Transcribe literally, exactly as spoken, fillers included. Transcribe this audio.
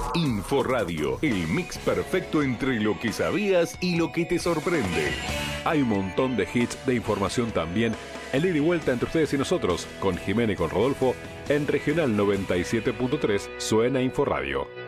Inforadio, el mix perfecto entre lo que sabías y lo que te sorprende. Hay un montón de hits de información también. El ida y vuelta entre ustedes y nosotros, con Jimena y con Rodolfo, en Regional noventa y siete punto tres suena Inforadio.